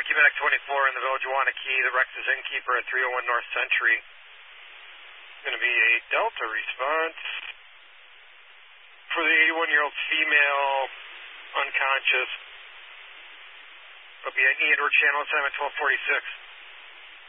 Medic 24 in the Village of Wanakee. The Rex's innkeeper at 301 North Century. Going to be a Delta response for the 81-year-old female, unconscious. It'll be an Edward Channel assignment 1246.